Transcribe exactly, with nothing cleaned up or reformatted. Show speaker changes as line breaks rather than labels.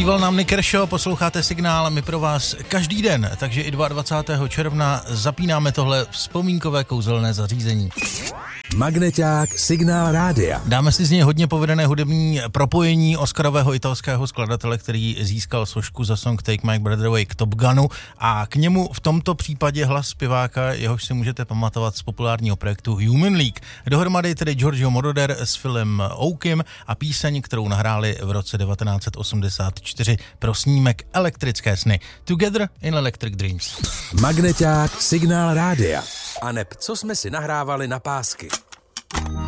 Ozval nám Nick Kershaw, posloucháte Signál, my pro vás každý den, takže i dvacátého druhého června zapínáme tohle vzpomínkové kouzelné zařízení.
Magneťák Signál rádia.
Dáme si z něj hodně povedené hudební propojení oscarového italského skladatele, který získal sošku za song Take My Breath Away k Top Gunu, a k němu v tomto případě hlas zpěváka, jehož si můžete pamatovat z populárního projektu Human League. Dohromady tedy Giorgio Moroder s Philem Oakem a píseň, kterou nahráli v roce devatenáct set osmdesát čtyři pro snímek Elektrické sny. Together in Electric Dreams.
Magneťák Signál rádia. A neb co jsme si nahrávali na pásky.